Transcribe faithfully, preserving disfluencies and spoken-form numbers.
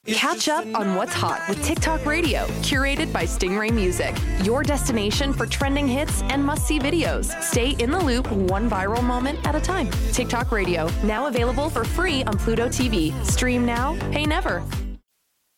Catch up on what's hot with TikTok Radio, curated by Stingray Music, your destination for trending hits and must-see videos. Stay in the loop one viral moment at a time. TikTok Radio, now available for free on Pluto T V. Stream now, pay never.